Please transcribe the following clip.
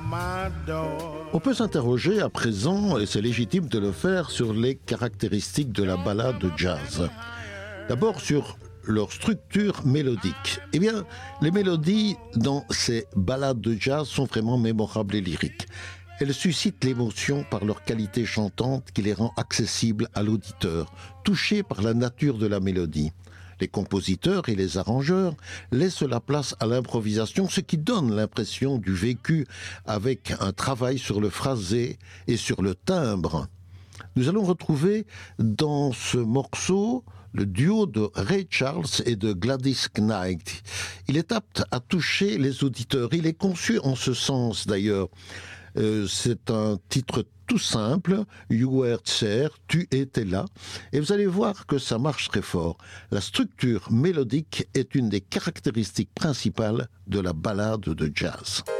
On peut s'interroger à présent, et c'est légitime de le faire, sur les caractéristiques de la ballade de jazz. D'abord sur leur structure mélodique. Eh bien, les mélodies dans ces ballades de jazz sont vraiment mémorables et lyriques. Elles suscitent l'émotion par leur qualité chantante qui les rend accessibles à l'auditeur, touché par la nature de la mélodie. Les compositeurs et les arrangeurs laissent la place à l'improvisation, ce qui donne l'impression du vécu avec un travail sur le phrasé et sur le timbre. Nous allons retrouver dans ce morceau le duo de Ray Charles et de Gladys Knight. Il est apte à toucher les auditeurs. Il est conçu en ce sens d'ailleurs. C'est un titre tout simple, You Were There, tu étais là, et vous allez voir que ça marche très fort. La structure mélodique est une des caractéristiques principales de la ballade de jazz.